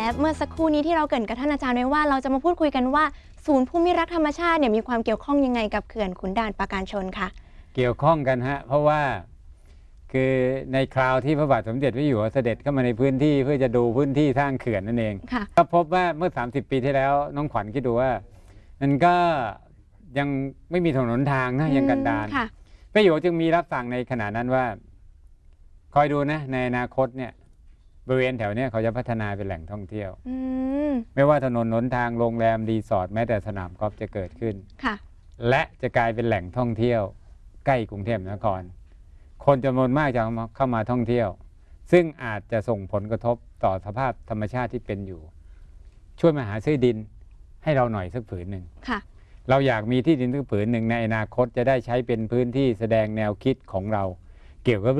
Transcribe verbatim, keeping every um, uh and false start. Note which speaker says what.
Speaker 1: และเมื่อสักครู่นี้ที่เราเกริ่นกับท่านอาจารย์ไว้ว่าเราจะมาพูดคุยกันว่าศูนย์ภูมิรักธรรมชาติเนี่ยมีความเกี่ยวข้องยังไงกับเขื่อนขุนด่านปราการชนคะ
Speaker 2: เกี่ยวข้องกันฮะเพราะว่าคือในคราวที่พระบาทสมเด็จพระอยู่หัวเสด็จเข้ามาในพื้นที่เพื่อจะดูพื้นที่สร้างเขื่อนนั่นเองก็พบว่าเมื่อสามสิบปีที่แล้วน้องขวัญคิดดูว่ามันก็ยังไม่มีถนนทางนะยังกันดารพระอยู่จึงมีรับสั่งในขณะนั้นว่าคอยดูนะในอนาคตเนี่ยบริเวณแถวนี้เขาจะพัฒนาเป็นแหล่งท่องเที่ยวไม่ว่าถนนหนทางโรงแรมรีสอร์ทแม้แต่สนามกอล์ฟจะเกิดขึ้นและจะกลายเป็นแหล่งท่องเที่ยวใกล้กรุงเทพมหานครคนจำนวนมากจะเข้ามาท่องเที่ยวซึ่งอาจจะส่งผลกระทบต่อสภาพธรรมชาติที่เป็นอยู่ช่วยมาหาซื้อดินให้เราหน่อยสักผืนหนึ่งเราอยากมีที่ดินสักผืนหนึ่งในอนาคตจะได้ใช้เป็นพื้นที่แสดงแนวคิดของเราเกี่ยวกับ